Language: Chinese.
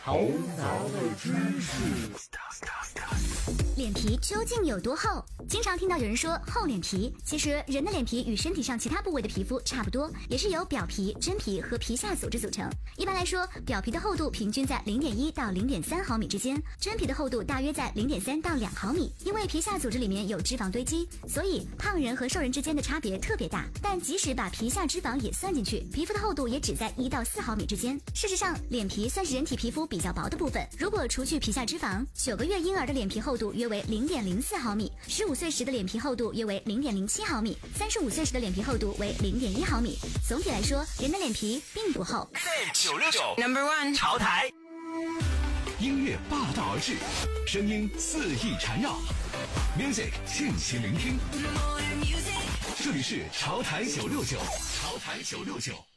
头脑的知识。 脸皮究竟有多厚？经常听到有人说厚脸皮，其实人的脸皮与身体上其他部位的皮肤差不多，也是由表皮、真皮和皮下组织组成。一般来说，表皮的厚度平均在 0.1 到 0.3 毫米之间，真皮的厚度大约在 0.3 到2毫米。因为皮下组织里面有脂肪堆积，所以胖人和瘦人之间的差别特别大。但即使把皮下脂肪也算进去，皮肤的厚度也只在1到4毫米之间。事实上，脸皮算是人体皮肤比较薄的部分。如果除去皮下脂肪，9个月婴儿的脸皮厚度约为 0.04 毫米，15岁时的脸皮厚度约为 0.07 毫米，35岁时的脸皮厚度为 0.1 毫米。总体来说，人的脸皮并不厚。 969 No.1 潮台， 音乐霸道而至，声音肆意缠绕 ，Music 尽情聆听。这里是潮台969，潮台969。